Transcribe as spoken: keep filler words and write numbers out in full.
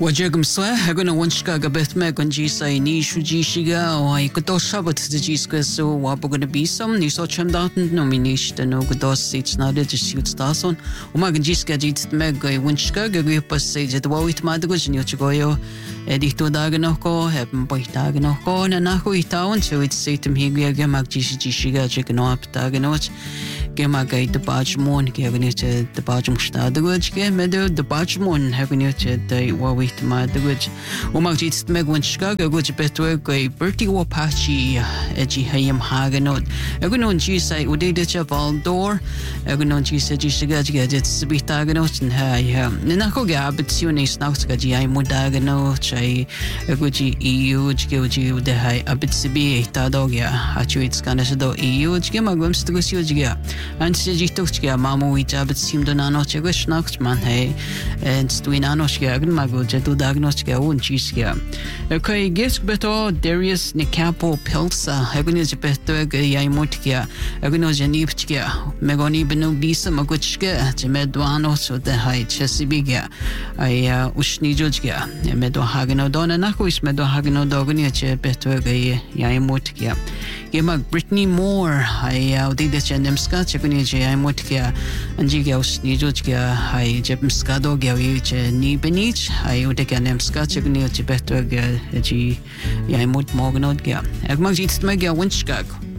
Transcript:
Wajagum sla, haguna wanshka gabeth me gunji say nishu jishiga, or I could do shabat the jiska so wabuguna be some, ni so chum down, no minish, the no godos seats not it, just shoot stars on. Umaganjiska jit meg, winchka, gagipa sage at the wawit madagus in Yochigoyo, edito daganoko, heaven boy daganoko, and nahu town, so it's satum higia, gamak jishiga, chicken up daganoch. Gemagai the Bajmon, giving it the Bajum Stadwich, Gemedo, the Bajmon, having it the Wawit Madwich, Umagit Megwinchka, which better a Bertie Wapachi, Edgy Hayam Haganot, Egunon G say Udedicha Valdor, Egunon G said Jishiga, it's Bitaganot and Hay, Ninako Gab, it's Unis Nauskaji, I Mudaganot, I Eguji E U, Gilji, the High Abitsibi, Tadogia, Achuits Ganasado E U, Gemagums to Gusia. And Sijitochia, Mamu, which Abbott seemed an anochish Naxman, hey, and Stuinanoshia, Magoja, do Dagnoska, Unchiskia. Okay, guess better, Darius Nicapo, Pelsa, Agonis better, Yaimotia, Agonojaniptia, Megoni Benu Bisa, Maguchka, Jemeduano, so the high Chesibiga, I Ushnijojia, Medo Hagano Donna Nakuis, Medo Hagano Dogoniache, better, Yaimotia. Gemag Brittany Moore, I did the Chendem Scotch, I Motkia, and Gigaus Nijojka, I Jepmskado, Gavich, Ni Benich, I would take a name Scotch, better, G. Yamut Morganot, Agmagit Mega Winchkag.